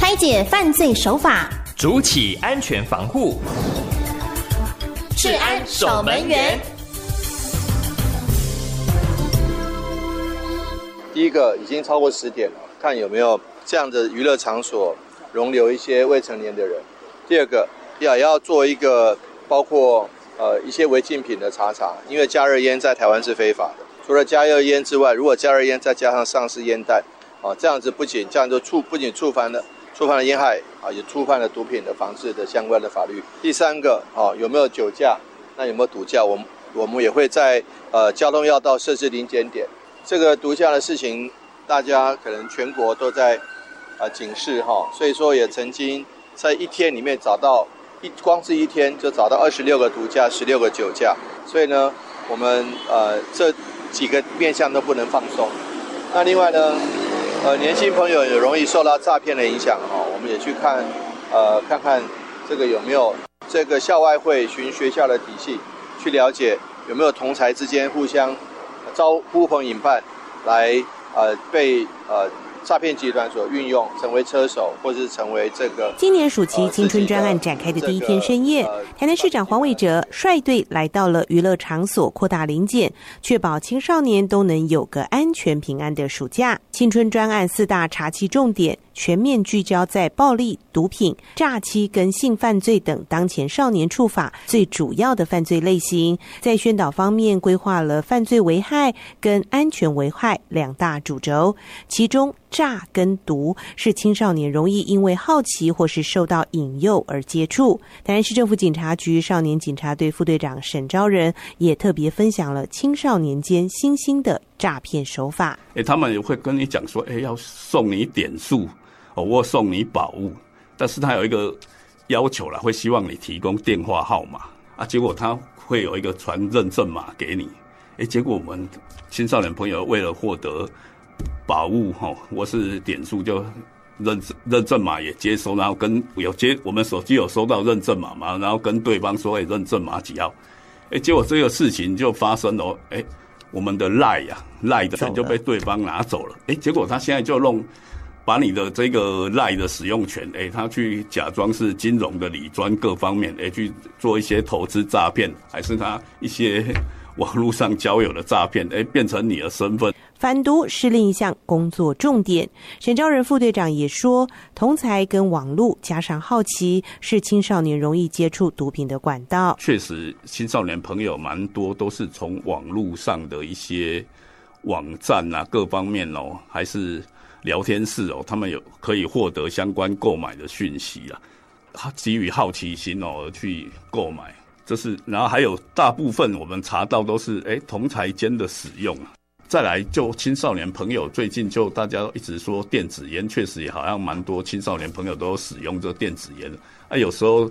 拆解犯罪手法， 筑起安全防护， 治安守门员。 第一个，已经超过10点了，看有没有这样的娱乐场所容留一些未成年的人。第二个，也要做一个包括一些违禁品的查，因为加热烟在台湾是非法的。除了加热烟之外，如果加热烟再加上上市烟弹，这样子不仅触犯了烟害也触犯了毒品的防治的相关的法律。第三个有没有酒驾，那有没有毒驾，我们也会在交通要道设置临检点。这个毒驾的事情，大家可能全国都在警示所以说也曾经在一天里面找到光是一天就找到26个毒驾，16个酒驾。所以呢，我们这几个面向都不能放松。那另外呢，年轻朋友也容易受到诈骗的影响我们也去看看这个有没有这个校外会循学校的体系，去了解有没有同侪之间互相呼朋引伴来被诈骗集团所运用，成为车手，或是成为这个。 今年暑期青春专案展开的第一天深夜，台南市长黄伟哲率队来到了娱乐场所，扩大临检，确保青少年都能有个安全平安的暑假。青春专案4大查缉重点，全面聚焦在暴力、毒品、诈欺跟性犯罪等当前少年触法最主要的犯罪类型。在宣导方面，规划了犯罪危害跟安全危害2大主轴，其中诈跟毒是青少年容易因为好奇或是受到引诱而接触。台南市政府警察局少年警察队副队长沈昭仁也特别分享了青少年间新兴的诈骗手法。 他们也会跟你讲说，要送你点数或送你宝物，但是他有一个要求啦，会希望你提供电话号码结果他会有一个传认证码给你。结果我们青少年朋友为了获得宝物或是点数，就认证码也接收，然后我们手机有收到认证码嘛，然后跟对方说认证码几号。结果这个事情就发生了，我们的赖的人就被对方拿走了。结果他现在就把你的这个赖的使用权，他去假装是金融的理专各方面，去做一些投资诈骗，还是他一些网络上交友的诈骗，变成你的身份。 反毒是另一项工作重点。沈昭仁副队长也说，同侪跟网络加上好奇是青少年容易接触毒品的管道。 确实青少年朋友蛮多都是从网络上的一些网站各方面还是聊天室他们可以获得相关购买的讯息基于好奇心而去购买。然后还有大部分我们查到都是同侪间的使用再来就青少年朋友，最近就大家一直说电子烟，确实也好像蛮多青少年朋友都有使用这电子烟有时候